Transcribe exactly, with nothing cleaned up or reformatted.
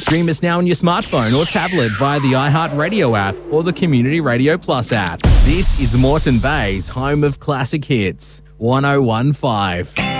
Stream us now on your smartphone or tablet via the iHeartRadio app or the Community Radio Plus app. This is Moreton Bay's home of classic hits, one oh one point five.